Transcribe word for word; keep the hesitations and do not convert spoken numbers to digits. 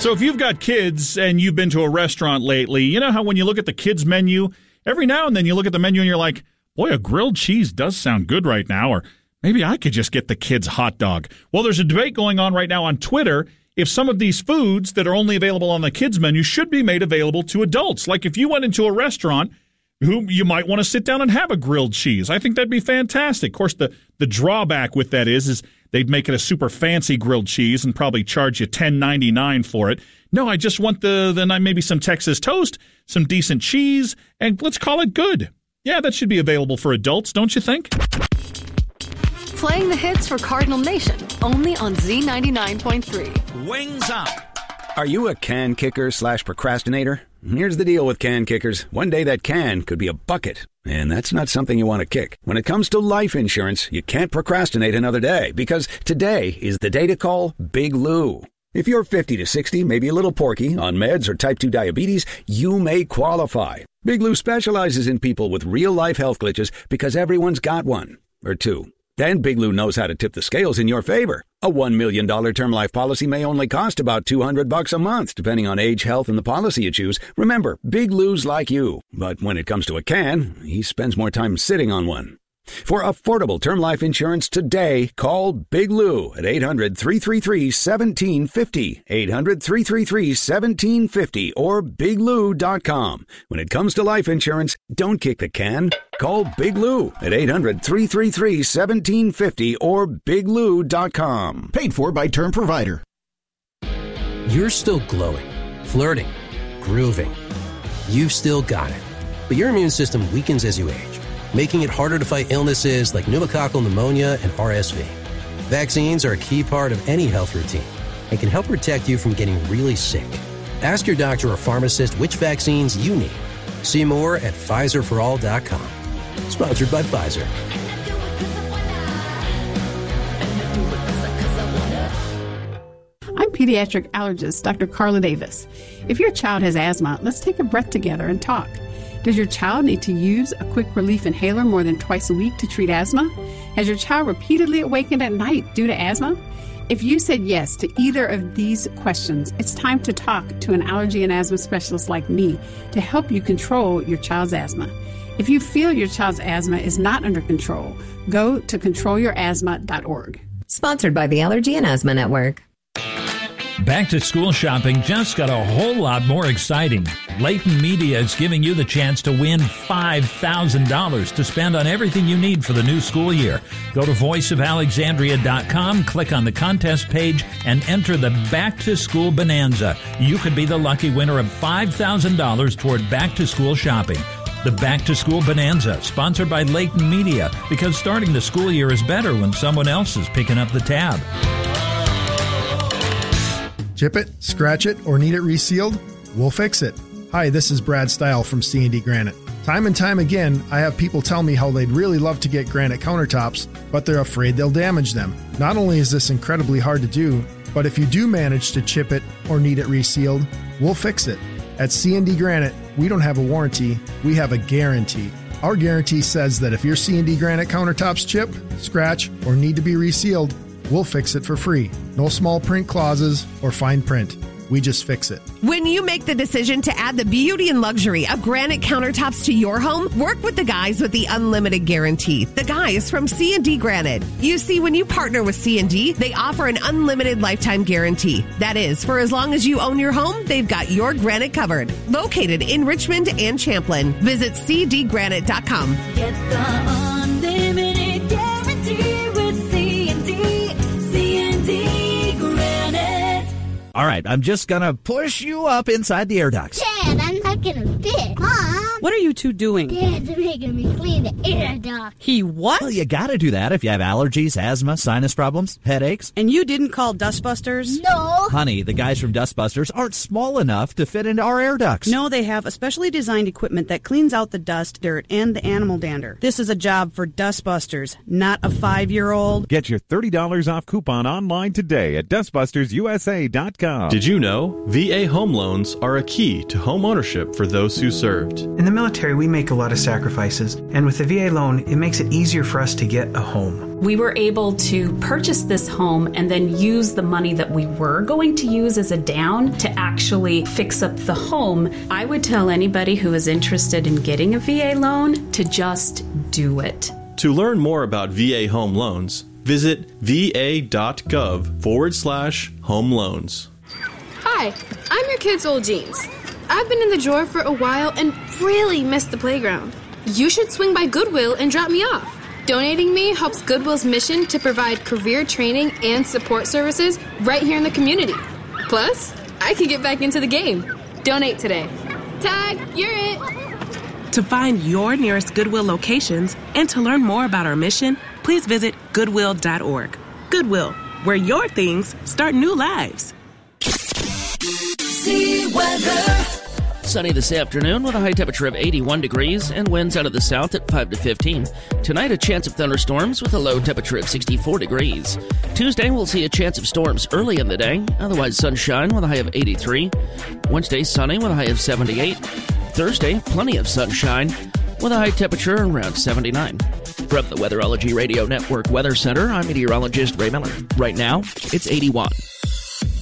So if you've got kids and you've been to a restaurant lately, you know how when you look at the kids' menu, every now and then you look at the menu and you're like, boy, a grilled cheese does sound good right now, or maybe I could just get the kids' hot dog. Well, there's a debate going on right now on Twitter if some of these foods that are only available on the kids' menu should be made available to adults. Like if you went into a restaurant, who you might want to sit down and have a grilled cheese. I think that'd be fantastic. Of course, the, the drawback with that is, is they'd make it a super fancy grilled cheese and probably charge you ten ninety-nine for it. No, I just want the, the maybe some Texas toast, some decent cheese, and let's call it good. Yeah, that should be available for adults, don't you think? Playing the hits for Cardinal Nation, only on Z ninety-nine point three. Wings up. Are you a can kicker slash procrastinator? Here's the deal with can kickers. One day that can could be a bucket, and that's not something you want to kick. When it comes to life insurance, you can't procrastinate another day, because today is the day to call Big Lou. If you're fifty to sixty, maybe a little porky, on meds or type two diabetes, you may qualify. Big Lou specializes in people with real-life health glitches because everyone's got one, or two. And Big Lou knows how to tip the scales in your favor. A one million dollars term life policy may only cost about two hundred bucks a month, depending on age, health, and the policy you choose. Remember, Big Lou's like you. But when it comes to a can, he spends more time sitting on one. For affordable term life insurance today, call Big Lou at eight hundred, three three three, one seven five zero, eight hundred, three three three, one seven five zero, or big lou dot com. When it comes to life insurance, don't kick the can. Call Big Lou at eight hundred, three three three, one seven five zero or big lou dot com. Paid for by Term Provider. You're still glowing, flirting, grooving. You've still got it. But your immune system weakens as you age, making it harder to fight illnesses like pneumococcal pneumonia and R S V. Vaccines are a key part of any health routine and can help protect you from getting really sick. Ask your doctor or pharmacist which vaccines you need. See more at Pfizer for all dot com. Sponsored by Pfizer. I'm pediatric allergist Doctor Carla Davis. If your child has asthma, let's take a breath together and talk. Does your child need to use a quick relief inhaler more than twice a week to treat asthma? Has your child repeatedly awakened at night due to asthma? If you said yes to either of these questions, it's time to talk to an allergy and asthma specialist like me to help you control your child's asthma. If you feel your child's asthma is not under control, go to control your asthma dot org. Sponsored by the Allergy and Asthma Network. Back to school shopping just got a whole lot more exciting. Layton Media is giving you the chance to win five thousand dollars to spend on everything you need for the new school year. Go to voice of alexandria dot com, click on the contest page, and enter the Back to School Bonanza. You could be the lucky winner of five thousand dollars toward back to school shopping. The Back to School Bonanza, sponsored by Layton Media, because starting the school year is better when someone else is picking up the tab. Chip it, scratch it, or need it resealed? We'll fix it. Hi, this is Brad Stile from C and D Granite. Time and time again, I have people tell me how they'd really love to get granite countertops, but they're afraid they'll damage them. Not only is this incredibly hard to do, but if you do manage to chip it or need it resealed, we'll fix it. At C and D Granite, we don't have a warranty, we have a guarantee. Our guarantee says that if your C and D Granite countertops chip, scratch, or need to be resealed, we'll fix it for free. No small print clauses or fine print. We just fix it. When you make the decision to add the beauty and luxury of granite countertops to your home, work with the guys with the unlimited guarantee. The guys from C and D Granite. You see, when you partner with C and D, they offer an unlimited lifetime guarantee. That is, for as long as you own your home, they've got your granite covered. Located in Richmond and Champlin. Visit c d granite dot com. Get the unlimited guarantee with C and D. C and D Granite. All right, I'm just going to push you up inside the air ducts. Dad, I'm not going to fit. Mom! What are you two doing? Dad's making me clean the air duct. He what? Well, you got to do that if you have allergies, asthma, sinus problems, headaches. And you didn't call Dustbusters? No. Honey, the guys from Dustbusters aren't small enough to fit into our air ducts. No, they have a specially designed equipment that cleans out the dust, dirt, and the animal dander. This is a job for Dustbusters, not a five-year-old. Get your thirty dollars off coupon online today at dust busters u s a dot com. Did you know V A home loans are a key to home ownership for those who served? In the military, we make a lot of sacrifices, and with the V A loan, it makes it easier for us to get a home. We were able to purchase this home and then use the money that we were going to use as a down to actually fix up the home. I would tell anybody who is interested in getting a V A loan to just do it. To learn more about V A home loans, visit va.gov forward slash home loans. Hi, I'm your kid's old jeans. I've been in the drawer for a while and really missed the playground. You should swing by Goodwill and drop me off. Donating me helps Goodwill's mission to provide career training and support services right here in the community. Plus, I can get back into the game. Donate today. Tag, you're it. To find your nearest Goodwill locations and to learn more about our mission, please visit goodwill dot org. Goodwill, where your things start new lives. See weather. Sunny this afternoon with a high temperature of eighty-one degrees and winds out of the south at five to fifteen. Tonight, a chance of thunderstorms with a low temperature of sixty-four degrees. Tuesday, we'll see a chance of storms early in the day, otherwise sunshine with a high of eighty-three. Wednesday, sunny with a high of seventy-eight. Thursday, plenty of sunshine with a high temperature around seventy-nine. From the Weatherology Radio Network Weather Center, I'm meteorologist Ray Miller. Right now, it's eighty-one.